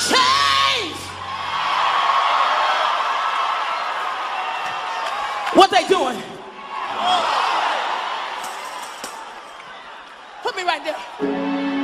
Change. What they doing? Put me right there.